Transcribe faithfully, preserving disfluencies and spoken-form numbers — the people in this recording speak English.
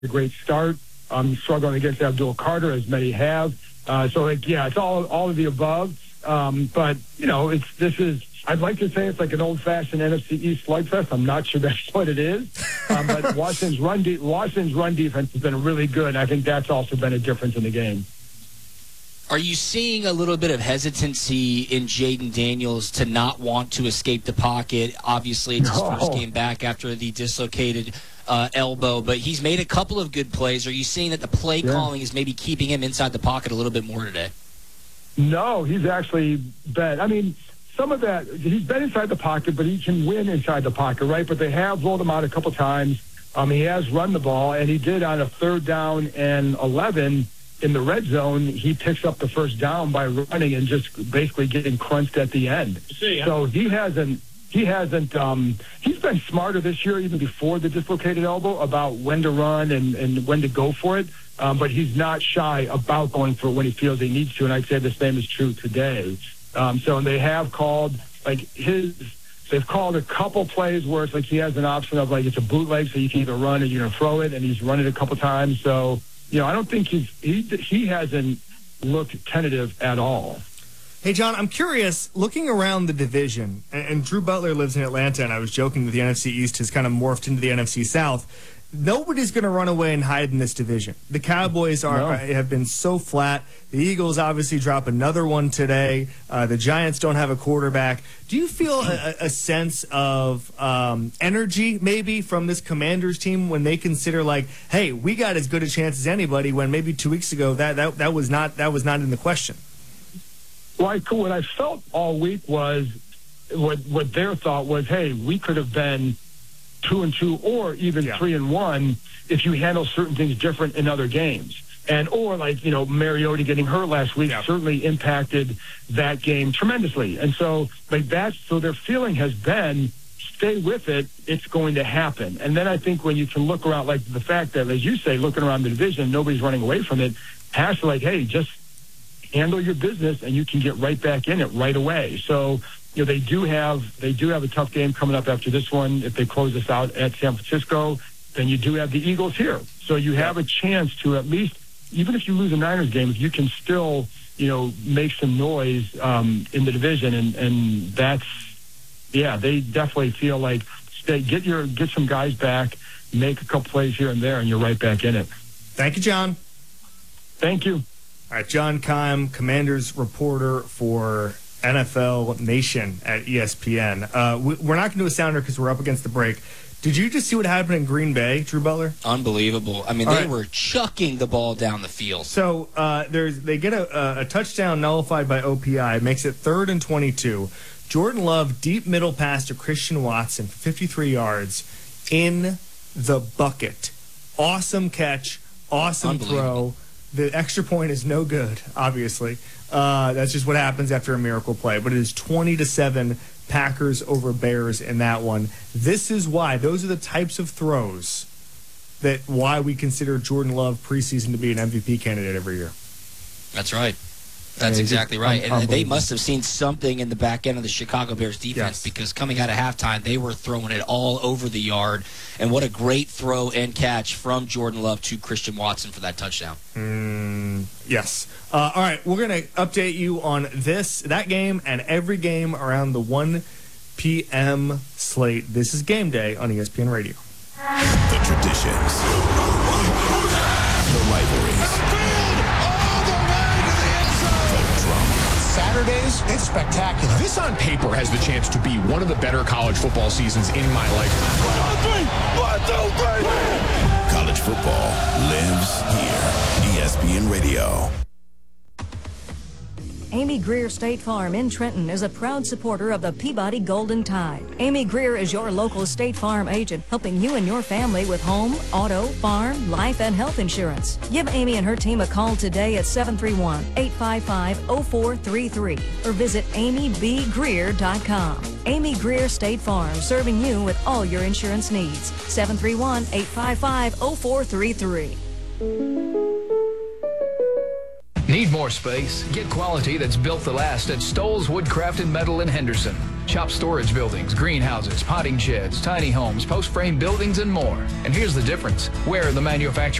a great start. Um, struggling against Abdul Carter, as many have. Uh, so, like, yeah, it's all all of the above. Um, but, you know, it's this is, I'd like to say it's like an old-fashioned N F C East slugfest. I'm not sure that's what it is. Um, but Washington's run, de- Washington's run defense has been really good. I think that's also been a difference in the game. Are you seeing a little bit of hesitancy in Jaden Daniels to not want to escape the pocket? Obviously, it's his No. first game back after the dislocated uh, elbow, but he's made a couple of good plays. Are you seeing that the play Yeah. calling is maybe keeping him inside the pocket a little bit more today? No, he's actually been. I mean, some of that, he's been inside the pocket, but he can win inside the pocket, right? But they have rolled him out a couple times. Um, he has run the ball, and he did on a third down and eleven in the red zone. He picks up the first down by running and just basically getting crunched at the end. See, so he hasn't. He hasn't. Um, he's been smarter this year, even before the dislocated elbow, about when to run and, and when to go for it. Um, but he's not shy about going for it when he feels he needs to. And I'd say the same is true today. Um, so and they have called like his. They've called a couple plays where it's like he has an option of like it's a bootleg, so you can either run or you're going to throw it, and he's run it a couple times. So you know, I don't think he's he he hasn't looked tentative at all. Hey, John, I'm curious, looking around the division, and, and Drew Butler lives in Atlanta, and I was joking that the N F C East has kind of morphed into the N F C South. Nobody's going to run away and hide in this division. The Cowboys are No. have been so flat. The Eagles obviously drop another one today. Uh, the Giants don't have a quarterback. Do you feel a, a sense of um, energy maybe from this Commanders team when they consider like, hey, we got as good a chance as anybody, when maybe two weeks ago that that, that was not that was not in the question? Well, I, what I felt all week was what what their thought was, hey, we could have been two and two or even Yeah. three and one if you handle certain things different in other games. And or like, you know, Mariota getting hurt last week Yeah. certainly impacted that game tremendously. And so like that's so their feeling has been stay with it, it's going to happen. And then I think when you can look around, like the fact that, as you say, looking around the division, nobody's running away from it, has to like, hey, just handle your business and you can get right back in it right away. So, you know, they do have they do have a tough game coming up after this one. If they close this out at San Francisco, then you do have the Eagles here. So you have a chance to at least, even if you lose a Niners game, if you can still, you know, make some noise um, in the division. And, and that's, yeah, they definitely feel like stay, get your get some guys back, make a couple plays here and there, and you're right back in it. Thank you, John. Thank you. All right, John Keim, Commanders reporter for N F L Nation at E S P N. Uh, we, we're not going to do a sounder because we're up against the break. Did you just see what happened in Green Bay, Drew Butler? Unbelievable. I mean, All they right. were chucking the ball down the field. So uh, there's they get a, a touchdown nullified by O P I, makes it third and twenty-two. Jordan Love, deep middle pass to Christian Watson for fifty-three yards in the bucket. Awesome catch, awesome throw. The extra point is no good, obviously. Uh, that's just what happens after a miracle play. But it is twenty to seven Packers over Bears in that one. This is why. Those are the types of throws that why we consider Jordan Love preseason to be an M V P candidate every year. That's right. That's Yeah, exactly just right. un- And they unbelievable. must have seen something in the back end of the Chicago Bears defense Yes. because coming out of halftime, they were throwing it all over the yard. And what a great throw and catch from Jordan Love to Christian Watson for that touchdown. Mm, yes. Uh, all right, we're going to update you on this, that game, and every game around the one p.m. slate. This is Game Day on E S P N Radio. The traditions, the rivalries, the drama. Saturdays, it's spectacular. This on paper has the chance to be one of the better college football seasons in my lifetime. College football lives here. E S P N Radio. Amy Greer State Farm in Trenton is a proud supporter of the Peabody Golden Tide. Amy Greer is your local State Farm agent, helping you and your family with home, auto, farm, life, and health insurance. Give Amy and her team a call today at seven three one, eight five five, zero four three three or visit amy b greer dot com. Amy Greer State Farm, serving you with all your insurance needs. seven three one, eight five five, zero four three three. Need more space? Get quality that's built to last at Stoll's Woodcraft and Metal in Henderson. Shop storage buildings, greenhouses, potting sheds, tiny homes, post-frame buildings, and more. And here's the difference. Where the manufacturer